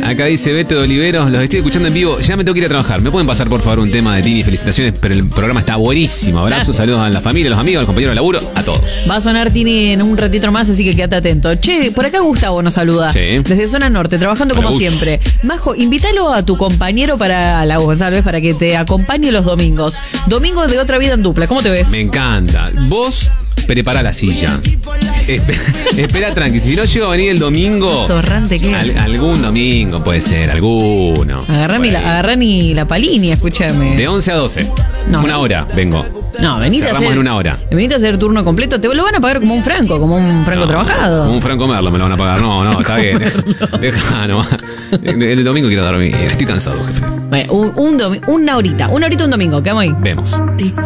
Acá dice Beto de Oliveros, los estoy escuchando en vivo, ya me tengo que ir a trabajar. ¿Me pueden pasar por favor un tema de Tini? Felicitaciones, pero el programa está buenísimo. Abrazos, saludos a la familia, a los amigos, a los compañeros de laburo, a todos. Va a sonar Tini en un ratito más, así que quédate atento. Che, por acá Gustavo nos saluda. Sí. Desde Zona Norte, trabajando como siempre. Majo, invítalo a tu compañero para la González para que te acompañe los domingos. Domingos de Otra Vida en Dupla, ¿cómo te ves? Me encanta. Vos prepara la silla. Espera tranqui. Si no llego a venir el domingo. Torrante, ¿qué? Algún domingo puede ser, alguno. Agarrá ni la palini, escúchame. De 11 a 12. No. Una hora, vengo. No, venite a hacer. En una hora. Venite a hacer turno completo. Te lo van a pagar como un franco trabajado. Como un franco merlo me lo van a pagar. No, está bien. Deja nomás. El domingo quiero dormir. Estoy cansado, jefe. Bueno, una horita un domingo. Quedamos ahí. Vemos.